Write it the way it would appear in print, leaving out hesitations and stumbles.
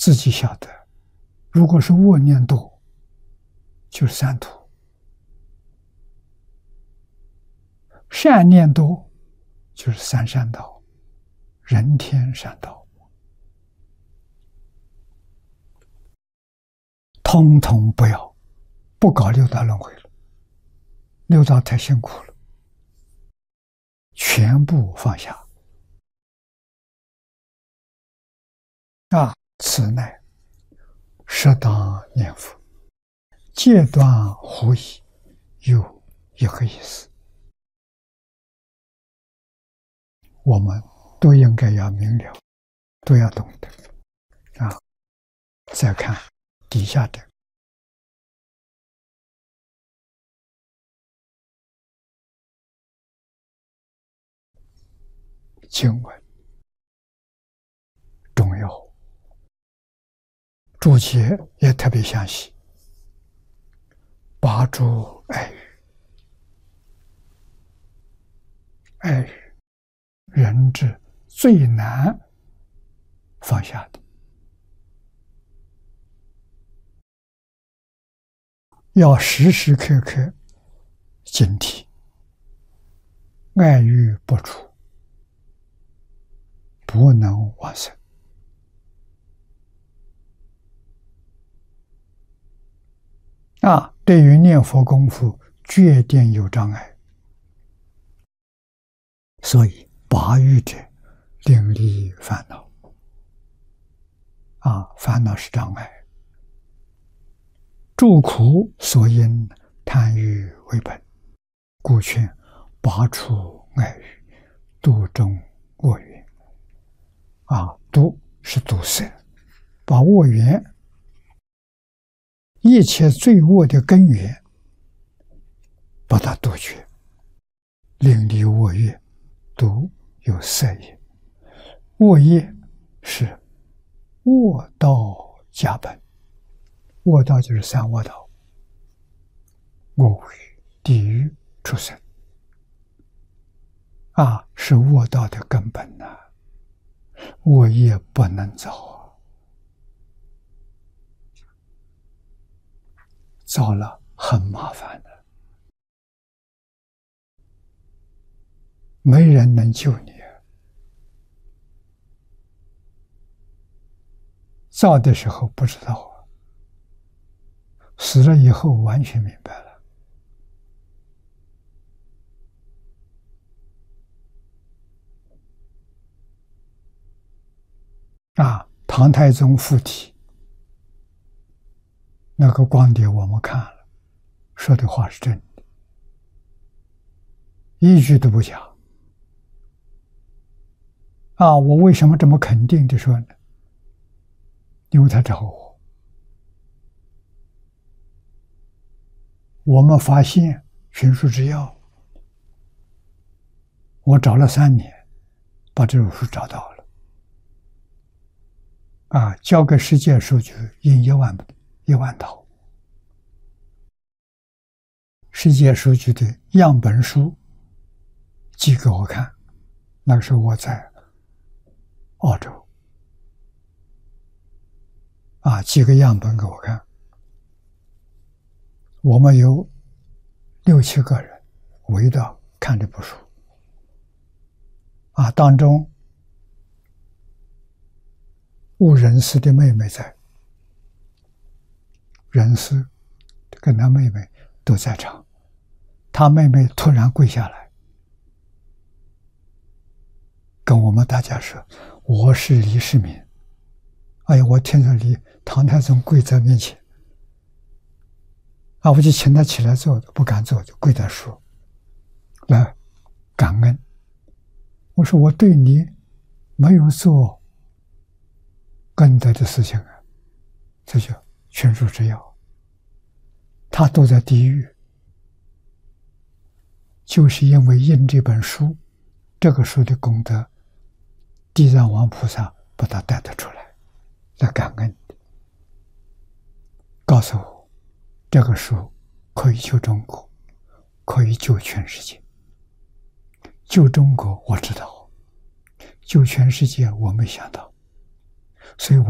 自己晓得，如果是恶念多，就是三途；善念多，就是三善道，人天善道，通通不要，不搞六道轮回了，六道太辛苦了，全部放下。此乃适当念佛，戒断狐疑，有一个意思，我们都应该要明了，都要懂得。再看底下的经文重要，注解也特别详细。八诸爱语，爱语人之最难放下的，要时时刻刻警惕，爱欲不除，不能往生。对于念佛功夫决定有障碍，所以拔欲者另立烦恼。烦恼是障碍，诸苦所因贪欲为本，故劝拔除爱欲，度众恶缘。度是堵塞，把恶缘，一切罪恶的根源，把它杜绝。另立恶业，毒有色业，恶业是恶道家本，恶道就是三恶道，恶欲、地狱、畜生，是恶道的根本呐。恶业不能造，造了很麻烦的，没人能救你。造的时候不知道，死了以后完全明白了。唐太宗附体那个光碟我们看了，说的话是真的，一句都不假。我为什么这么肯定的说呢？因为他找我们发现群书之要，我找了3年，把这本书找到了。交给世界数据印1万套，世界数据的样本书寄给我看，那个时候我在澳洲，寄个样本给我看，我们有6、7个人围到看这部书，当中悟仁师的妹妹在，仁师跟他妹妹都在场，他妹妹突然跪下来，跟我们大家说：“我是李世民。”我听着唐太宗跪在面前，我就请他起来坐，不敢坐，就跪在说：“来感恩。”我说我对你没有做功德的事情这就群书之要。他都在地狱，就是因为印这本书，这个书的功德，地藏王菩萨把他带得出来，来感恩，告诉我这个书可以救中国，可以救全世界。救中国我知道，救全世界我没想到，所以